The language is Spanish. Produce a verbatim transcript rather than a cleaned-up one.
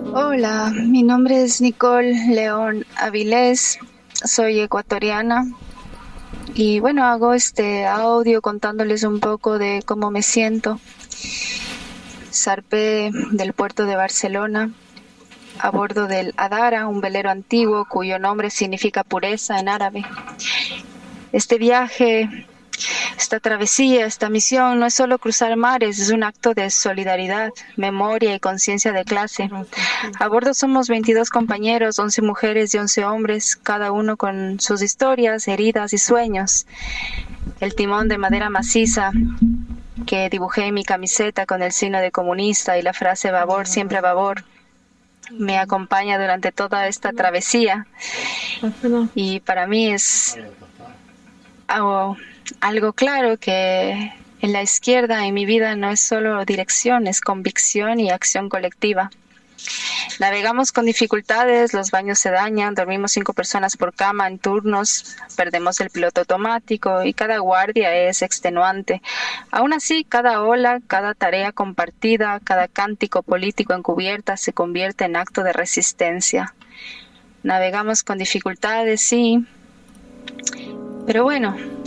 Hola, mi nombre es Nicole León Avilés, soy ecuatoriana y bueno, hago este audio contándoles un poco de cómo me siento. Zarpé del puerto de Barcelona a bordo del Adara, un velero antiguo cuyo nombre significa pureza en árabe. Este viaje, esta travesía, esta misión no es solo cruzar mares, es un acto de solidaridad, memoria y conciencia de clase. A bordo somos veintidós compañeros, once mujeres y once hombres, cada uno con sus historias, heridas y sueños. El timón de madera maciza que dibujé en mi camiseta con el signo de comunista y la frase babor, siempre babor, me acompaña durante toda esta travesía. Y para mí es algo, algo claro que en la izquierda, en mi vida, no es solo dirección, es convicción y acción colectiva. Navegamos con dificultades, los baños se dañan, dormimos cinco personas por cama en turnos, perdemos el piloto automático y cada guardia es extenuante. Aún así, cada ola, cada tarea compartida, cada cántico político encubierta se convierte en acto de resistencia. Navegamos con dificultades, sí, pero bueno,